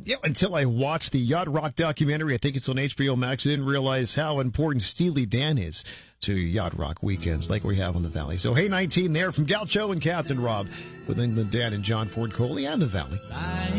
Yeah, until I watched the Yacht Rock documentary. I think it's on HBO Max. I didn't realize how important Steely Dan is to Yacht Rock weekends like we have on the Valley. So, hey, 19 there from Gaucho and Captain Rob with England Dan and John Ford Coley and the Valley.